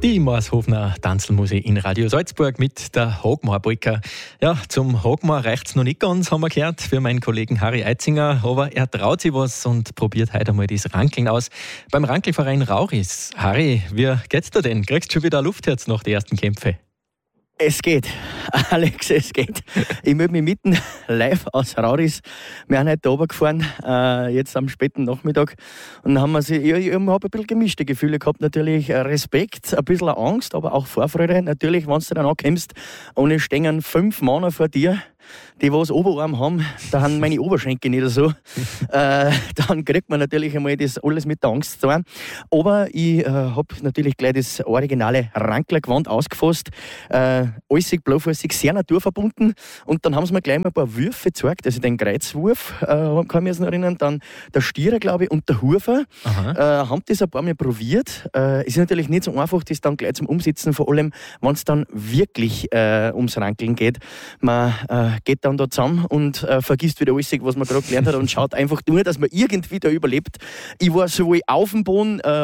Die Morshofner Tanzelmusik in Radio Salzburg mit der Hogmar-Polka. Ja, zum Hogmar reicht's noch nicht ganz, haben wir gehört, für meinen Kollegen Harry Eitzinger. Aber er traut sich was und probiert heute einmal das Rankeln aus. Beim Rankelverein Rauris. Harry, wie geht's dir denn? Kriegst du schon wieder ein Luftherz nach den ersten Kämpfen? Es geht, Alex, es geht. Ich melde mich mitten live aus Rauris. Wir sind heute runtergefahren, jetzt am späten Nachmittag. Und dann haben wir ich habe ein bisschen gemischte Gefühle gehabt. Natürlich Respekt, ein bisschen Angst, aber auch Vorfreude. Natürlich, wenn du dann ankommst, ohne stehen 5 Männer vor dir, die was Oberarm haben, da haben meine Oberschenkel nicht so. Dann kriegt man natürlich einmal das alles mit der Angst zu tun. Aber ich habe natürlich gleich das originale Ranklergewand ausgefasst. Allsig, blaufußig, sehr naturverbunden. Und dann haben sie mir gleich mal ein paar Würfe gezeigt. Also den Kreuzwurf, kann ich mich noch erinnern. Dann der Stierer, glaube ich, und der Hufer. Haben das ein paar Mal probiert. Es ist natürlich nicht so einfach, das dann gleich zum Umsetzen, vor allem, wenn es dann wirklich ums Rankeln geht. Man geht dann da zusammen und vergisst wieder alles, was man gerade gelernt hat und schaut einfach nur, dass man irgendwie da überlebt. Ich war sowohl auf dem Boden